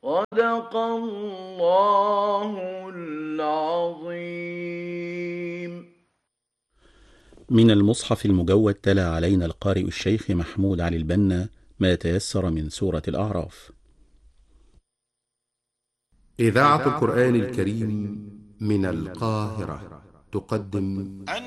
صدق الله العظيم. من المصحف المجود تلا علينا القارئ الشيخ محمود علي البنا ما تيسر من سورة الأعراف. إذاعة القرآن الكريم من القاهرة تقدم